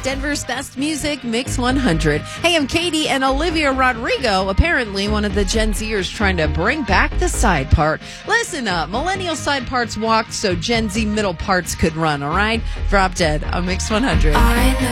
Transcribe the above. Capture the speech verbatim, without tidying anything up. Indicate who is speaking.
Speaker 1: Denver's best music, Mix one hundred. Hey, I'm Katie, and Olivia Rodrigo, apparently one of the Gen Zers trying to bring back the side part. Listen up, millennial side parts walked so Gen Z middle parts could run, all right? Drop Dead on Mix one hundred.
Speaker 2: I know